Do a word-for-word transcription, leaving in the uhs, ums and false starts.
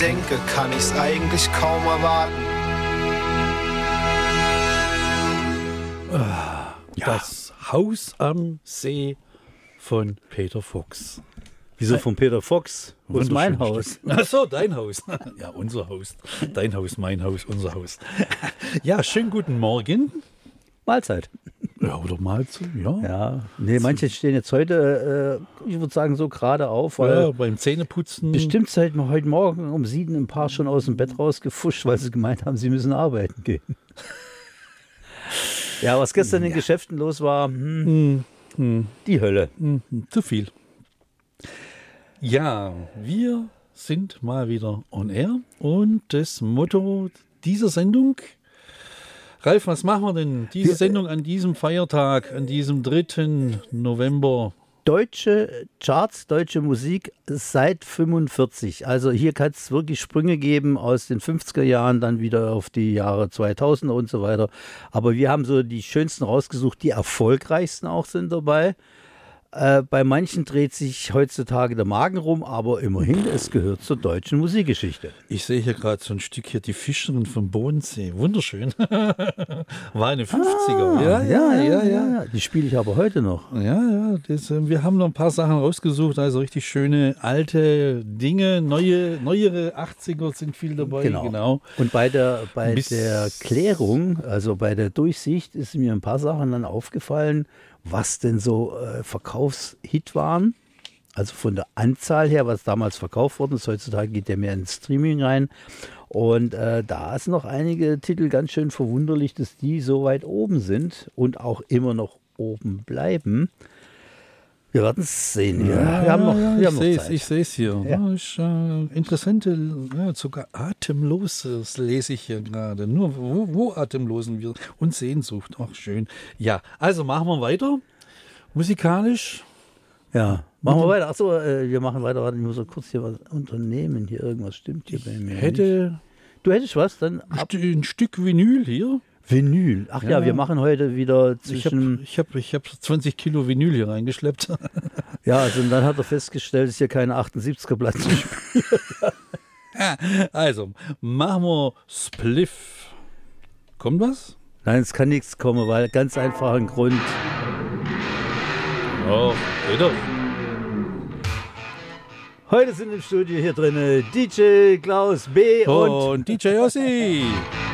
denke, kann ich's eigentlich kaum erwarten. Das Haus am See von Peter Fox. Wieso von Peter Fox? Wo ist mein Haus? Ach so, dein Haus. Ja, unser Haus. Dein Haus, mein Haus, unser Haus. Ja, schönen guten Morgen. Mahlzeit. Ja, oder Mahlzeit, ja. Ja, nee, manche stehen jetzt heute, äh, ich würde sagen, so gerade auf, weil Ja, beim Zähneputzen. bestimmt seit heute Morgen um sieben ein paar schon aus dem Bett rausgefuscht, weil sie gemeint haben, sie müssen arbeiten gehen. Ja, was gestern in den Geschäften los war, hm, Hm, die Hölle. hm, zu viel. Ja, wir sind mal wieder on air und das Motto dieser Sendung. Ralf, was machen wir denn? Diese Wir- Sendung an diesem Feiertag, an diesem dritten November. Deutsche Charts, deutsche Musik seit fünfundvierzig. Also hier kann es wirklich Sprünge geben aus den fünfziger Jahren, dann wieder auf die Jahre zweitausender und so weiter. Aber wir haben so die schönsten rausgesucht, die erfolgreichsten auch sind dabei. Äh, bei manchen dreht sich heutzutage der Magen rum, aber immerhin, es gehört zur deutschen Musikgeschichte. Ich sehe hier gerade so ein Stück hier, die Fischerin vom Bodensee. Wunderschön. War eine fünfziger. Ah, ja, ja. Die spiele ich aber heute noch. Ja, ja, das, äh, wir haben noch ein paar Sachen rausgesucht, also richtig schöne alte Dinge, neue, neuere achtziger sind viel dabei. Genau. Und bei der, bei Bis- der Klärung, also bei der Durchsicht, ist mir ein paar Sachen dann aufgefallen, was denn so äh, Verkaufshit waren. Also von der Anzahl her, was damals verkauft worden ist. Heutzutage geht der mehr ins Streaming rein. Und äh, da ist noch einige Titel ganz schön verwunderlich, dass die so weit oben sind und auch immer noch oben bleiben. Wir werden es sehen. Wir, Ja, wir haben noch, ja, wir ich haben noch sehe es, Zeit. ich sehe es hier. Ja. Ja. Ist, äh, interessante, ja, sogar Atemloses lese ich hier gerade. Nur wo, wo atemlosen wir und Sehnsucht. Ach, schön. Ja, also machen wir weiter. Musikalisch. Ja, machen wir weiter. Achso, äh, wir machen weiter. Warte, ich muss so kurz hier was unternehmen. Hier irgendwas stimmt hier bei mir. nicht. Hätte Du hättest was? Dann ab ein Stück Vinyl hier. Vinyl. Ach ja, Ja. wir machen heute wieder Ich habe zwischen. ich hab, ich hab zwanzig Kilo Vinyl hier reingeschleppt. Ja, also und dann hat er festgestellt, es ist hier keine achtundsiebziger Platte. Also, machen wir Spliff. Kommt was? Nein, es kann nichts kommen, weil ganz einfach ein Grund. Oh, geht doch. Heute sind im Studio hier drin D J Klaus B. und Und D J Ossi.